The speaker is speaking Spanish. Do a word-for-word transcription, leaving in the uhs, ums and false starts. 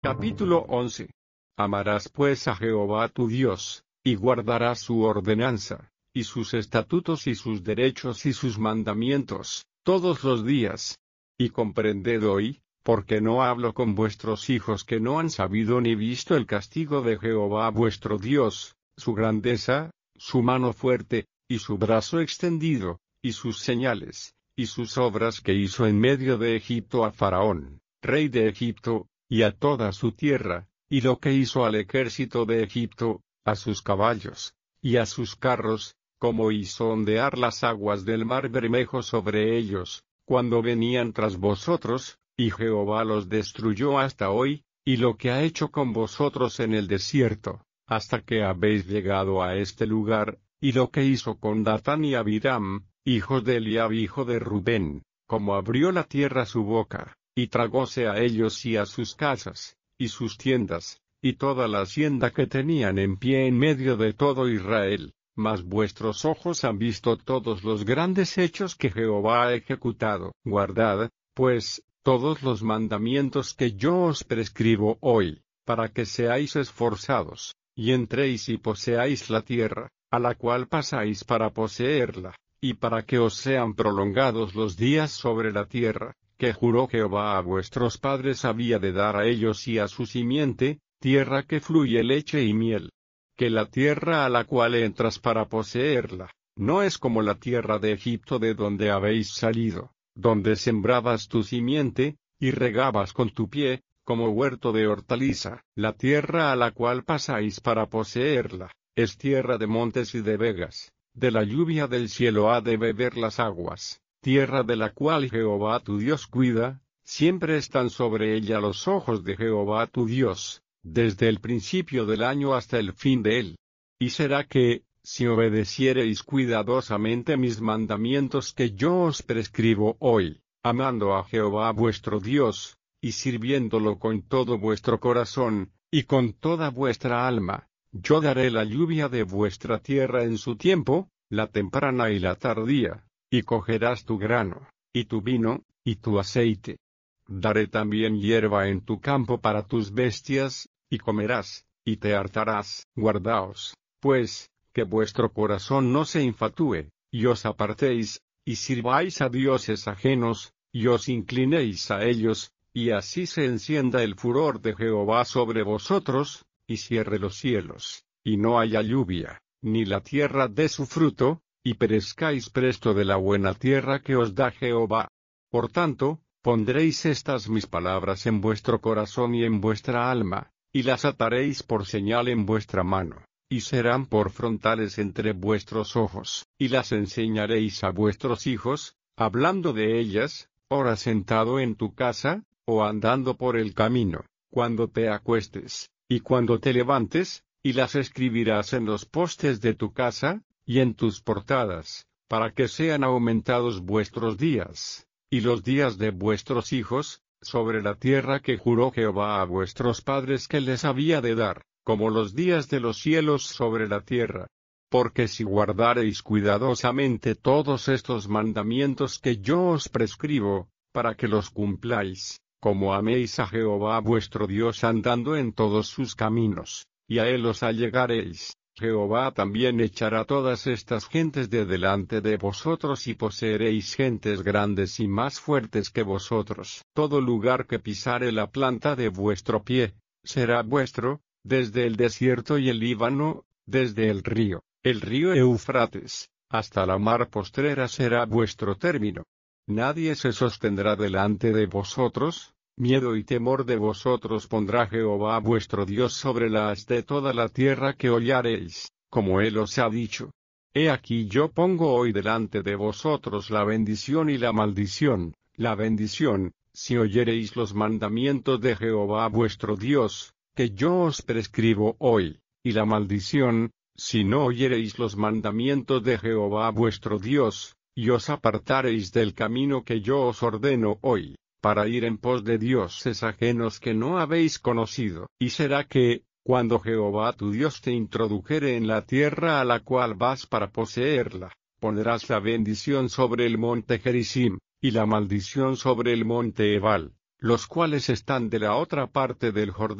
Capítulo once. Amarás pues a Jehová tu Dios, y guardarás su ordenanza, y sus estatutos y sus derechos y sus mandamientos, todos los días. Y comprended hoy, porque no hablo con vuestros hijos que no han sabido ni visto el castigo de Jehová vuestro Dios, su grandeza, su mano fuerte, y su brazo extendido, y sus señales, y sus obras que hizo en medio de Egipto a Faraón, rey de Egipto, y a toda su tierra, y lo que hizo al ejército de Egipto, a sus caballos, y a sus carros, como hizo ondear las aguas del mar Bermejo sobre ellos, cuando venían tras vosotros, y Jehová los destruyó hasta hoy, y lo que ha hecho con vosotros en el desierto, hasta que habéis llegado a este lugar, y lo que hizo con Datán y Abiram, hijos de Eliab hijo de Rubén, como abrió la tierra su boca, y tragóse a ellos y a sus casas, y sus tiendas, y toda la hacienda que tenían en pie en medio de todo Israel. Mas vuestros ojos han visto todos los grandes hechos que Jehová ha ejecutado. Guardad, pues, todos los mandamientos que yo os prescribo hoy, para que seáis esforzados, y entréis y poseáis la tierra, a la cual pasáis para poseerla, y para que os sean prolongados los días sobre la tierra, que juró Jehová a vuestros padres había de dar a ellos y a su simiente, tierra que fluye leche y miel. Que la tierra a la cual entras para poseerla, no es como la tierra de Egipto de donde habéis salido, donde sembrabas tu simiente, y regabas con tu pie, como huerto de hortaliza. La tierra a la cual pasáis para poseerla, es tierra de montes y de vegas, de la lluvia del cielo ha de beber las aguas, tierra de la cual Jehová tu Dios cuida, siempre están sobre ella los ojos de Jehová tu Dios, desde el principio del año hasta el fin de él. Y será que, si obedeciereis cuidadosamente mis mandamientos que yo os prescribo hoy, amando a Jehová vuestro Dios, y sirviéndolo con todo vuestro corazón, y con toda vuestra alma, yo daré la lluvia de vuestra tierra en su tiempo, la temprana y la tardía, y cogerás tu grano, y tu vino, y tu aceite. Daré también hierba en tu campo para tus bestias, y comerás, y te hartarás. Guardaos, pues, que vuestro corazón no se infatúe, y os apartéis, y sirváis a dioses ajenos, y os inclinéis a ellos, y así se encienda el furor de Jehová sobre vosotros, y cierre los cielos, y no haya lluvia, ni la tierra dé su fruto, y perezcáis presto de la buena tierra que os da Jehová. Por tanto, pondréis estas mis palabras en vuestro corazón y en vuestra alma, y las ataréis por señal en vuestra mano, y serán por frontales entre vuestros ojos, y las enseñaréis a vuestros hijos, hablando de ellas, ora sentado en tu casa, o andando por el camino, cuando te acuestes, y cuando te levantes, y las escribirás en los postes de tu casa, y en tus portadas, para que sean aumentados vuestros días, y los días de vuestros hijos, sobre la tierra que juró Jehová a vuestros padres que les había de dar, como los días de los cielos sobre la tierra. Porque si guardareis cuidadosamente todos estos mandamientos que yo os prescribo, para que los cumpláis, como améis a Jehová vuestro Dios andando en todos sus caminos, y a él os allegaréis, Jehová también echará todas estas gentes de delante de vosotros y poseeréis gentes grandes y más fuertes que vosotros. Todo lugar que pisare la planta de vuestro pie, será vuestro, desde el desierto y el Líbano, desde el río, el río Eufrates, hasta la mar postrera será vuestro término. Nadie se sostendrá delante de vosotros, miedo y temor de vosotros pondrá Jehová vuestro Dios sobre la haz de toda la tierra que hollareis, como él os ha dicho. He aquí yo pongo hoy delante de vosotros la bendición y la maldición. La bendición, si oyereis los mandamientos de Jehová vuestro Dios, que yo os prescribo hoy, y la maldición, si no oyereis los mandamientos de Jehová vuestro Dios, y os apartareis del camino que yo os ordeno hoy, para ir en pos de dioses ajenos que no habéis conocido. Y será que, cuando Jehová tu Dios te introdujere en la tierra a la cual vas para poseerla, pondrás la bendición sobre el monte Gerizim, y la maldición sobre el monte Ebal, los cuales están de la otra parte del Jordán.